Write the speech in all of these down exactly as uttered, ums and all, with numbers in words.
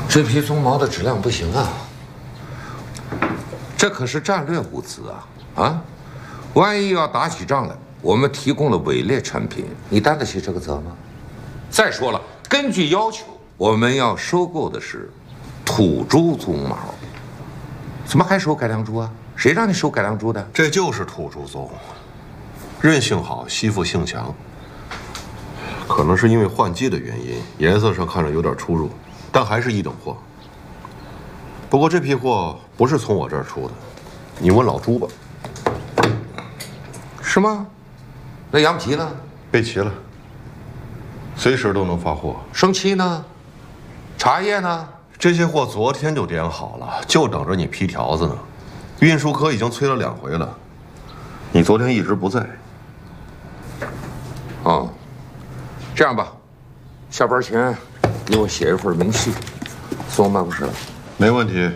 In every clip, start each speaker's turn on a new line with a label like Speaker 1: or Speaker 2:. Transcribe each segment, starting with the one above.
Speaker 1: 这批鬃毛的质量不行啊，这可是战略物资啊！啊，万一要打起仗来，我们提供了伪劣产品，你担得起这个责吗？再说了，根据要求，我们要收购的是土猪鬃毛，怎么还收改良猪啊？谁让你收改良猪的？
Speaker 2: 这就是土猪鬃，韧性好，吸附性强。可能是因为换季的原因，颜色上看着有点出入，但还是一等货。不过这批货不是从我这儿出的，你问老朱吧。
Speaker 1: 是吗？那羊皮呢？
Speaker 2: 备齐了，随时都能发货。
Speaker 1: 生漆呢？茶叶呢？
Speaker 2: 这些货昨天就点好了，就等着你批条子呢。运输科已经催了两回了，你昨天一直不在。
Speaker 1: 哦，这样吧，下班前给我写一份明细，送我办公室来。
Speaker 2: 没问题。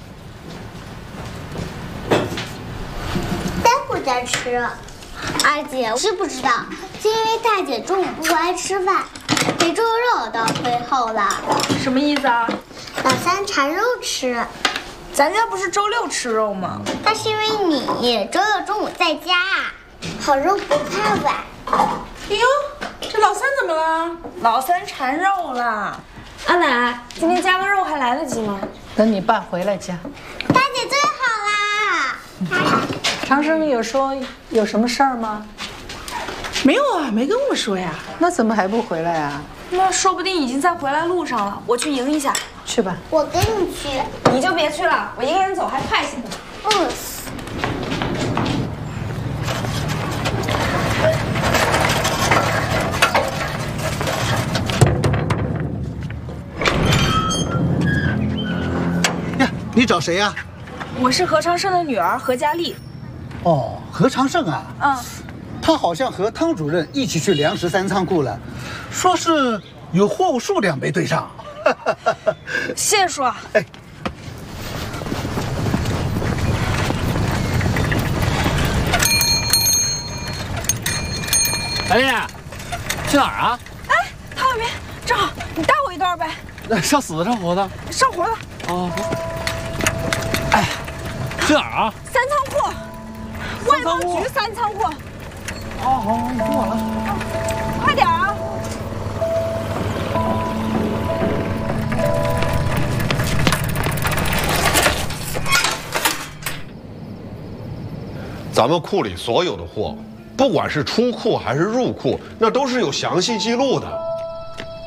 Speaker 3: 待会儿再吃。二姐知不知道，是因为大姐中午不回来吃饭，给猪肉当推后了。
Speaker 4: 什么意思啊？
Speaker 3: 老三馋肉吃。
Speaker 4: 咱家不是周六吃肉吗？
Speaker 3: 那是因为你周六中午在家，好肉不怕晚。
Speaker 4: 哎呦，这老三怎么了？老三馋肉了。阿奶，今天加个肉还来得及吗？
Speaker 5: 等你爸回来加。
Speaker 3: 大姐最好啦！
Speaker 5: 长生有说有什么事儿吗？
Speaker 4: 没有啊，没跟我说呀。
Speaker 5: 那怎么还不回来啊？
Speaker 4: 那说不定已经在回来路上了，我去迎一下。
Speaker 5: 去吧。
Speaker 3: 我跟你去。
Speaker 4: 你就别去了，我一个人走还快些呢。
Speaker 3: 嗯。
Speaker 6: 呀，你找谁呀？
Speaker 4: 我是何长胜的女儿何佳丽。
Speaker 6: 哦，何长胜啊。
Speaker 4: 嗯。
Speaker 6: 他好像和汤主任一起去粮食三仓库了，说是有货物数量没对上。
Speaker 4: 谢谢叔。
Speaker 6: 哎，
Speaker 7: 哎呀，去哪儿啊？
Speaker 4: 哎，汤小明，正好，你带我一段呗。
Speaker 7: 上死的上活的？
Speaker 4: 上活的。
Speaker 7: 哦。哎，去哪儿啊？
Speaker 4: 三仓库，外贸局三仓库。
Speaker 7: 哦，好，你跟我来。
Speaker 4: 快点啊！
Speaker 2: 咱们库里所有的货，不管是出库还是入库，那都是有详细记录的。